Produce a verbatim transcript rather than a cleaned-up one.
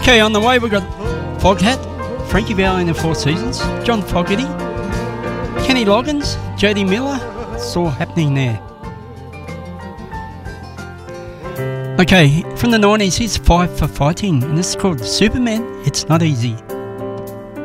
Okay, on the way we've got Foghat, Frankie Valli in the Four Seasons, John Fogerty, Kenny Loggins, J D Miller. It's all happening there. Okay, from the nineties, here's Five for Fighting, and this is called Superman, It's Not Easy.